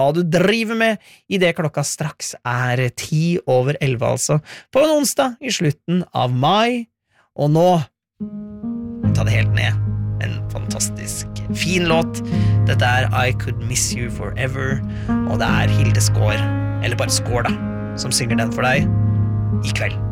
hva du driver med I det klokka straks 10:10 altså, på en onsdag I slutten av mai, og nå ta det helt ned, en fantastisk fin låt, dette I Could Miss You Forever, og det Hilde Skår, eller bare Skår da, som synger den for deg I kveld.